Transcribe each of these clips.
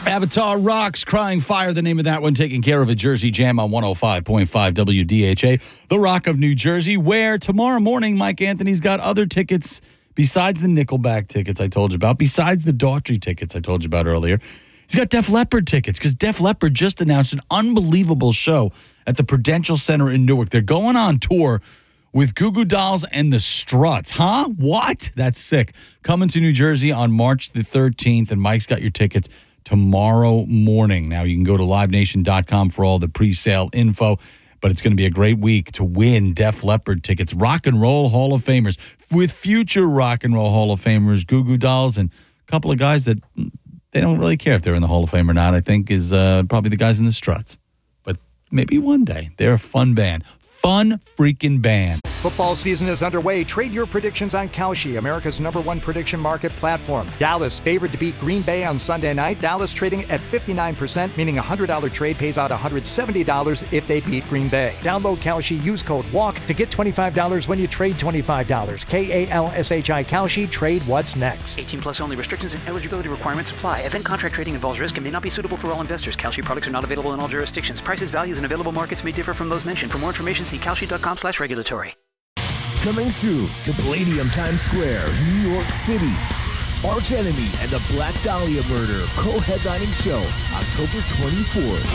Avatar Rocks, Crying Fire, the name of that one, taking care of a Jersey Jam on 105.5 WDHA, the Rock of New Jersey, where tomorrow morning Mike Anthony's got other tickets besides the Nickelback tickets I told you about, besides the Daughtry tickets I told you about earlier. He's got Def Leppard tickets because Def Leppard just announced an unbelievable show at the Prudential Center in Newark. They're going on tour with Goo Goo Dolls and the Struts. Huh? What? That's sick. Coming to New Jersey on March the 13th, and Mike's got your tickets tomorrow morning. Now, you can go to livenation.com for all the pre-sale info, but it's going to be a great week to win Def Leppard tickets. Rock and Roll Hall of Famers with future Rock and Roll Hall of Famers, Goo Goo Dolls, and a couple of guys that they don't really care if they're in the Hall of Fame or not, I think, is probably the guys in the Struts. But maybe one day. They're a fun band. Fun freaking band. Football season is underway. Trade your predictions on Kalshi, America's #1 prediction market platform. Dallas favored to beat Green Bay on Sunday night. Dallas trading at 59%, meaning a $100 trade pays out $170 if they beat Green Bay. Download Kalshi, use code WALK to get $25 when you trade $25. KALSHI Kalshi, trade what's next. 18 plus only. Restrictions and eligibility requirements apply. Event contract trading involves risk and may not be suitable for all investors. Kalshi products are not available in all jurisdictions. Prices, values, and available markets may differ from those mentioned. For more information, see kalshi.com/regulatory. Coming soon to Palladium Times Square, New York City. Arch Enemy and the Black Dahlia Murder co-headlining show, October 24th.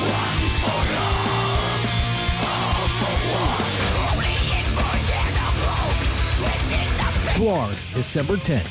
Blonde, December 10th.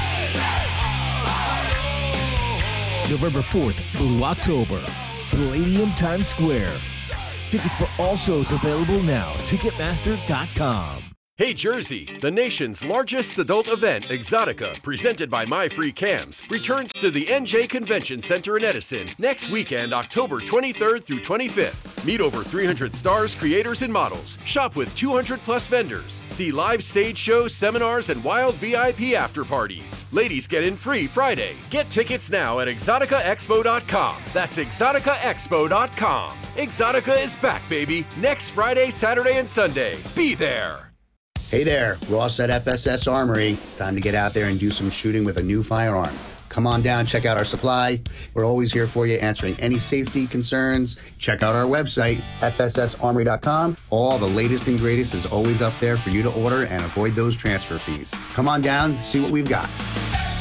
November 4th, Blue October. Palladium Times Square. Tickets for all shows available now. Ticketmaster.com. Hey Jersey, the nation's largest adult event, Exotica, presented by My Free Cams, returns to the NJ Convention Center in Edison next weekend, October 23rd through 25th. Meet over 300 stars, creators, and models. Shop with 200 plus vendors. See live stage shows, seminars, and wild VIP after parties. Ladies get in free Friday. Get tickets now at exoticaexpo.com. That's exoticaexpo.com. Exotica is back, baby. Next Friday, Saturday, and Sunday. Be there. Hey there, Ross at FSS Armory. It's time to get out there and do some shooting with a new firearm. Come on down, check out our supply. We're always here for you, answering any safety concerns. Check out our website, fssarmory.com. All the latest and greatest is always up there for you to order and avoid those transfer fees. Come on down, see what we've got.